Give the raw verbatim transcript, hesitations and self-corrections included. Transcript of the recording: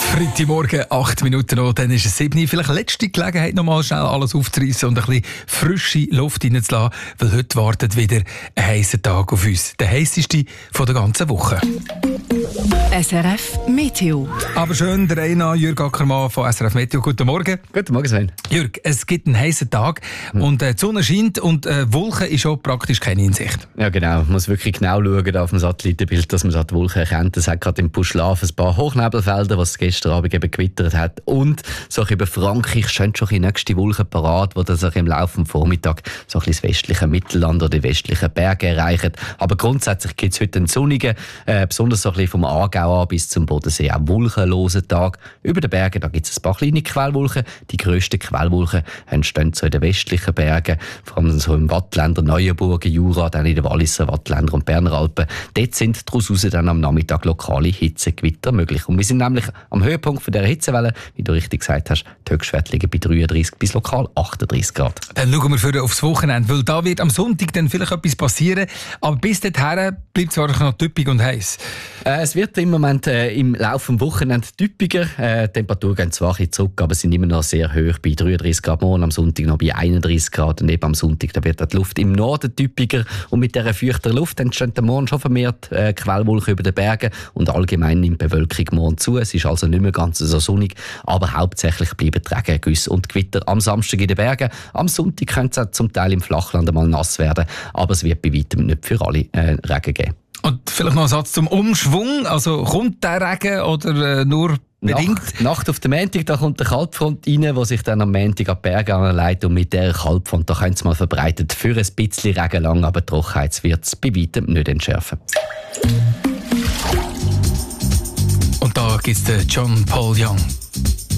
Freitagmorgen, acht Minuten noch, dann ist es sieben. Vielleicht letzte Gelegenheit, noch mal schnell alles aufzureissen und ein bisschen frische Luft reinzulassen, weil heute wartet wieder ein heißer Tag auf uns. Der heisseste von der ganzen Woche. S R F Meteo. Aber schön, der Reina Jürg Ackermann von S R F Meteo. Guten Morgen. Guten Morgen, Sven. Jürg, es gibt einen heißen Tag hm. und äh, die Sonne scheint und äh, Wolken ist auch praktisch keine in Sicht. Ja genau, man muss wirklich genau schauen auf dem Satellitenbild, dass man da die Wolken erkennt. Es hat gerade im Puschlav ein paar Hochnebelfelder, was gestern Abend eben gewittert hat. Und so über Frankreich stehen schon die nächste Wolken parat, die dann im Laufe des Vormittags so ein bisschen das westliche Mittelland oder die westlichen Berge erreichen. Aber grundsätzlich gibt es heute einen sonnigen, äh, besonders so ein bisschen vom Aargau an bis zum Bodensee, auch wolkenlosen Tag. Über den Bergen gibt es ein paar kleine Quellwolken. Die grössten Quellwolken entstehen so in den westlichen Bergen, vor allem so im Wattländer, Neuenburgen, Jura, dann in den Walliser Wattländer und Berner Alpen. Dort sind daraus dann am Nachmittag lokale Hitzegewitter möglich. Und wir sind nämlich am Höhepunkt von dieser Hitzewelle, wie du richtig gesagt hast, die Höchstwerte liegen bei dreiunddreißig bis lokal achtunddreißig Grad. Dann schauen wir für aufs Wochenende, weil da wird am Sonntag dann vielleicht etwas passieren, aber bis dahin bleibt es wahrscheinlich noch typisch und heiß. Äh, es wird im Moment äh, im Laufe des Wochenende typischer. Äh, die Temperaturen gehen zwar ein bisschen zurück, aber sind immer noch sehr hoch, bei dreiunddreißig Grad morgen, am Sonntag noch bei einunddreißig Grad und eben am Sonntag da wird die Luft im Norden typischer und mit dieser feuchten Luft entstehen am Morgen schon vermehrt äh, Quellwolken über den Bergen und allgemein nimmt die Bewölkung morgen zu. Es ist also nicht mehr ganz so sonnig, aber hauptsächlich bleiben die Regengüsse und Gewitter am Samstag in den Bergen. Am Sonntag könnte es zum Teil im Flachland einmal nass werden, aber es wird bei weitem nicht für alle äh, Regen geben. Und vielleicht noch ein Satz zum Umschwung. Also kommt der Regen oder äh, nur bedingt? Nacht, Nacht auf den Montag, da kommt eine Kaltfront rein, die sich dann am Montag an die Berge anleitet. Und mit dieser Kaltfront, da könnte es mal verbreitet für ein bisschen Regen lang, aber die Trockenheit wird es bei weitem nicht entschärfen. Und da gibt es John Paul Young.